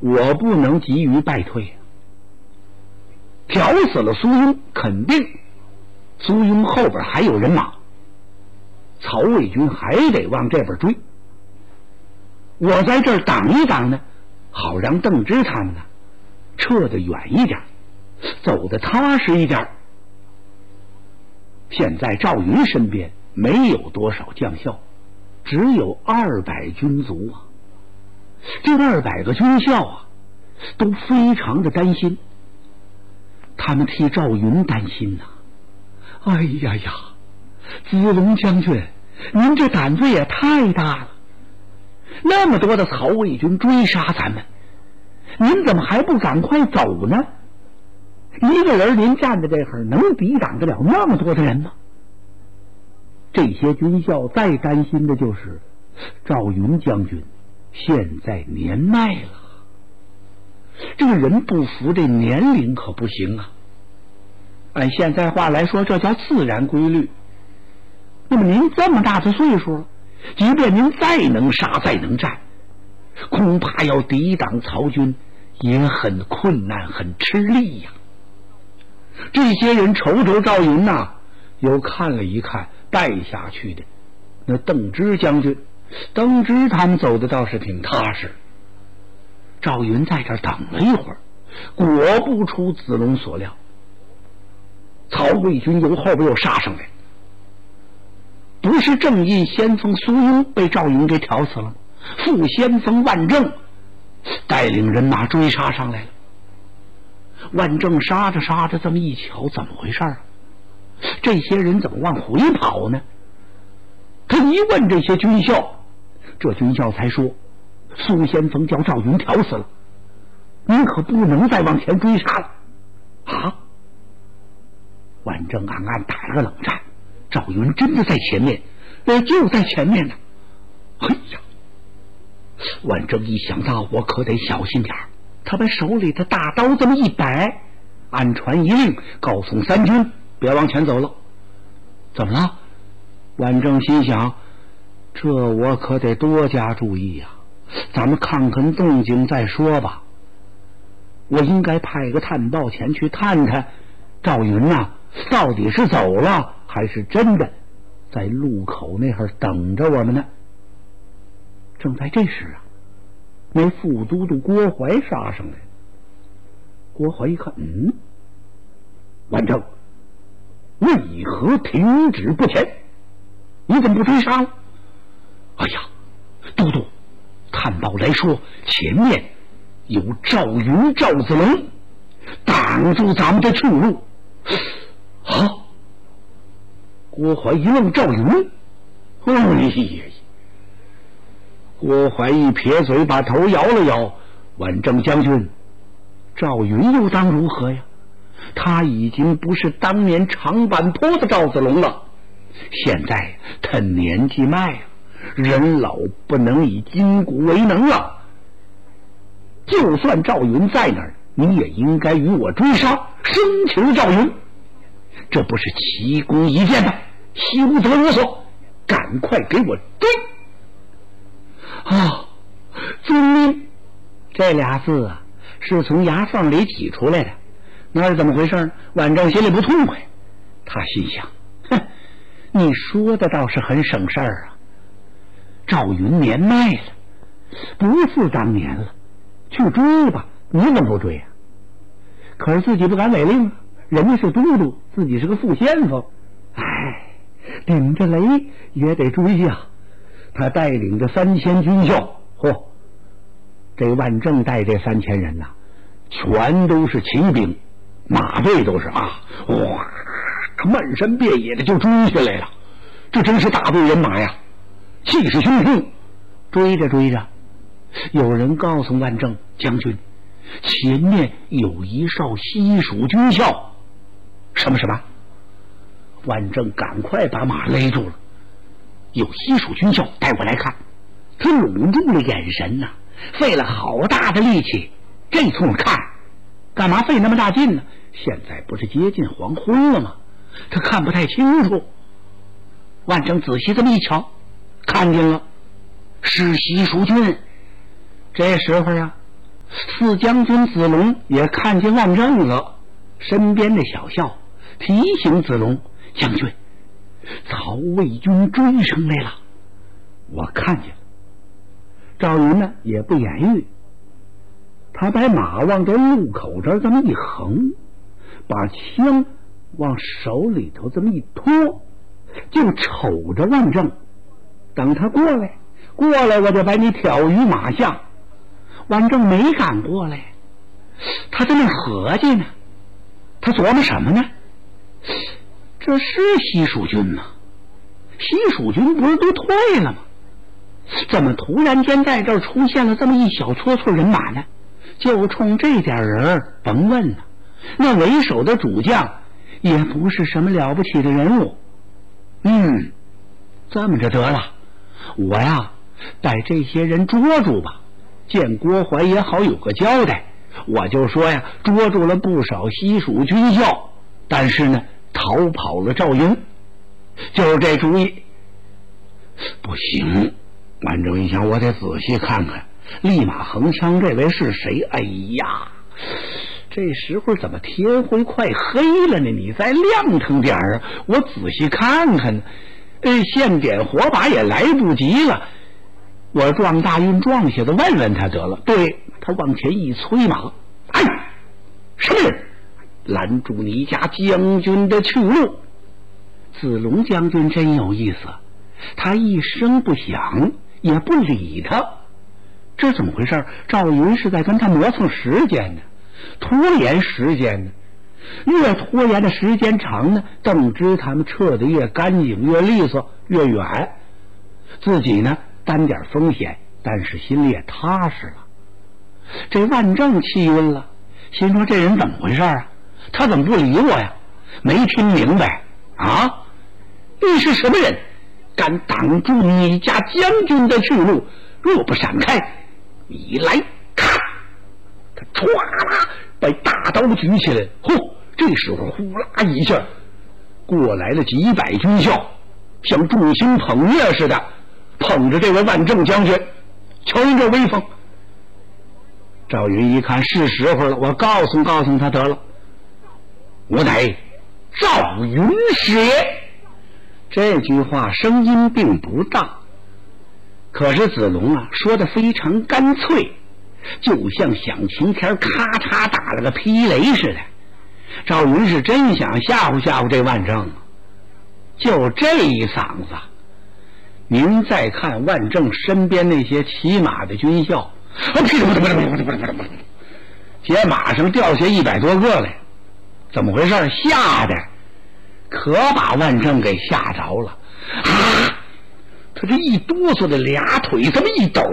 我不能急于败退，挑死了苏庸，肯定苏庸后边还有人马，曹魏军还得往这边追。我在这儿挡一挡呢，好让邓芝他们呢撤得远一点，走得踏实一点。现在赵云身边没有多少将校，只有200军卒啊。这200个军校啊，都非常的担心，他们替赵云担心呐。哎呀呀，子龙将军，您这胆子也太大了！那么多的曹魏军追杀咱们，您怎么还不赶快走呢？一个人您站在这会儿，能抵挡得了那么多的人吗？这些军校再担心的就是赵云将军现在年迈了，这个人不服这年龄可不行啊。按现在话来说，这叫自然规律。那么您这么大的岁数了，即便您再能杀再能战，恐怕要抵挡曹军也很困难很吃力呀。这些人瞅瞅赵云呐，又看了一看败下去的那邓芝将军，邓芝他们走的倒是挺踏实。赵云在这儿等了一会儿，果不出子龙所料，曹魏军由后边又杀上来。不是正印先锋苏庸被赵云给挑死了吗？副先锋万正带领人马追杀上来了。万正杀着杀着，这么一瞧，怎么回事啊？这些人怎么往回跑呢？他一问这些军校，这军校才说苏先锋叫赵云挑死了，您可不能再往前追杀了啊！万正暗暗打了个冷战，赵云真的在前面，就在前面呢。哎呀，万正一想到我可得小心点儿，他把手里的大刀这么一摆，暗传一令，告诉三军别往前走了。怎么了？万正心想，这我可得多加注意呀，咱们看看动静再说吧。我应该派个探报前去探探赵云呐，到底是走了还是真的在路口那儿等着我们呢。正在这时啊，那副都督郭淮杀上来。郭淮一看，万正为何停止不前？你怎么不追杀了？哎呀，都督，探报来说前面有赵云赵子龙挡住咱们的去路。啊！郭淮一愣，赵云，哎呀！郭淮一撇嘴，把头摇了摇。万正将军，赵云又当如何呀？他已经不是当年长坂坡的赵子龙了，现在他年纪迈了，人老不能以筋骨为能了。就算赵云在那儿，你也应该与我追杀，生擒赵云，这不是奇功一件吗？休得啰嗦，赶快给我追！啊，遵命！这俩字啊，是从牙缝里挤出来的，那是怎么回事呢？万正心里不痛快，他心想：哼，你说的倒是很省事儿啊。赵云年迈了，不是当年了，去追吧，你怎么不追啊？可是自己不敢违令啊，人家是都督，自己是个副先锋，哎，顶着雷也得追呀。他带领着3000军校，嚯，这万正带这3000人呐，全都是骑兵，马队都是啊，哇，漫山遍野的就追下来了。这真是大队人马呀，气势汹汹。追着追着，有人告诉万正将军，前面有一哨西蜀军校。什么？万正赶快把马勒住了。有西蜀军校，带我来看。他拢住了眼神呐，费了好大的力气，这从看，干嘛费那么大劲呢？现在不是接近黄昏了吗？他看不太清楚。万正仔细这么一瞧，看见了，是西蜀军。这时候啊， 四将军子龙也看见万正了，身边的小校提醒子龙：“将军，曹魏军追上来了。”我看见了。赵云呢也不言语，他把马往这路口这儿这么一横，把枪往手里头这么一拖，就瞅着万正，等他过来我就把你挑于马下。万正没敢过来，他在那合计呢，他琢磨什么呢？这是西蜀军吗？西蜀军不是都退了吗？怎么突然间在这儿出现了这么一小撮撮人马呢？就冲这点人，甭问了，那为首的主将也不是什么了不起的人物。这么着得了，我呀把这些人捉住吧，见郭淮也好有个交代。我就说呀，捉住了不少西蜀军校，但是呢逃跑了赵云，就是这主意。不行，万正一想，我得仔细看看，立马横枪这位是谁？哎呀，这时候怎么天会快黑了呢？你再亮腾点啊，我仔细看看呢。现点火把也来不及了，我撞大运撞下的问问他得了。对，他往前一催马，哎，什么人拦住你家将军的去路？子龙将军真有意思，他一声不响，也不理他。这怎么回事？赵云是在跟他磨蹭时间呢，拖延时间呢。越拖延的时间长呢，邓芝他们撤得越干净越利索越远，自己呢担点风险，但是心里也踏实了。这万正气晕了，心说这人怎么回事啊？他怎么不理我呀？没听明白啊？你是什么人，敢挡住你家将军的去路？若不闪开，你来看！他唰啦把大刀举起来，这时候呼啦一下过来了几百军校，像众星捧月似的捧着这位万正将军。瞧人这威风！赵云一看是时候了，我告诉他得了，我乃赵云是也。这句话声音并不大，可是子龙啊说的非常干脆，就像响晴天咔嚓打了个霹雷似的。赵云是真想吓唬这万正，就这一嗓子。您再看万正身边那些骑马的军校，接马上掉下100多个来，怎么回事？吓得可把万正给吓着了。他这一哆嗦的俩腿这么一抖，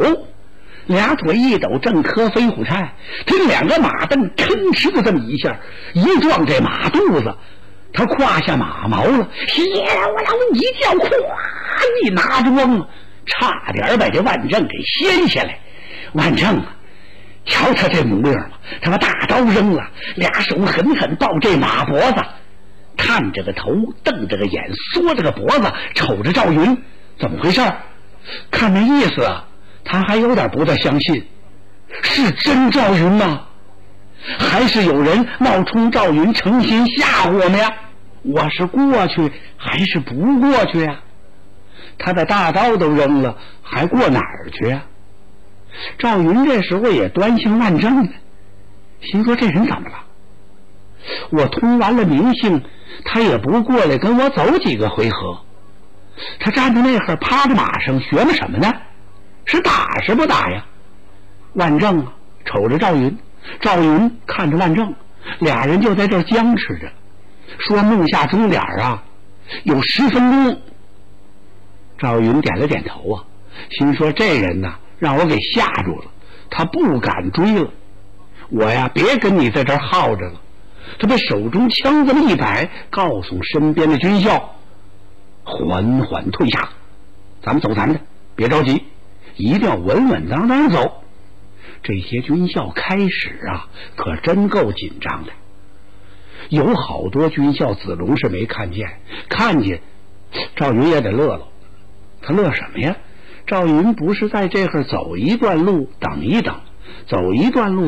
正磕飞虎菜，他2个马蹬吭哧的这么一下，一撞这马肚子，他胯下马毛了，血我老一叫，咵一拿桩，差点把这万正给掀下来。万正啊，瞧他这模样吧，他把大刀扔了，俩手狠狠抱这马脖子，探着个头，瞪着个眼，缩着个脖子，瞅着赵云。怎么回事？看那意思啊，他还有点不大相信，是真赵云吗？还是有人冒充赵云诚心吓唬我们呀？我是过去还是不过去呀？他把大刀都扔了，还过哪儿去呀？赵云这时候也端详万正呢，心说这人怎么了？我通完了名姓，他也不过来跟我走几个回合，他站在那会儿趴着马上学么什么呢？是打是不打呀？万正啊瞅着赵云，赵云看着万正，俩人就在这儿僵持着，说目下钟点啊有10分钟。赵云点了点头啊，心说这人呐让我给吓住了，他不敢追了，我呀别跟你在这儿耗着了。他把手中枪这么一摆，告诉身边的军校缓缓退下，咱们走咱们的，别着急，一定要稳稳当当走。这些军校开始啊可真够紧张的，有好多军校子龙是没看见，看见赵云也得乐了。他乐什么呀？赵云不是在这会儿走一段路等一等，走一段路